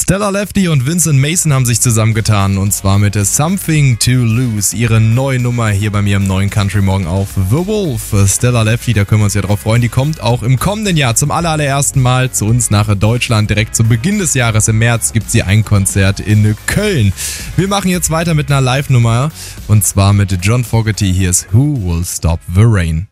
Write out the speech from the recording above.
Stella Lefty und Vincent Mason haben sich zusammengetan und zwar mit Something to Lose, ihre neue Nummer hier bei mir im neuen Country Morgen auf The Wolf. Stella Lefty, da können wir uns ja drauf freuen, die kommt auch im kommenden Jahr zum allerersten Mal zu uns nach Deutschland. Direkt zu Beginn des Jahres im März gibt sie ein Konzert in Köln. Wir machen jetzt weiter mit einer Live-Nummer und zwar mit John Fogerty. Hier ist Who Will Stop the Rain.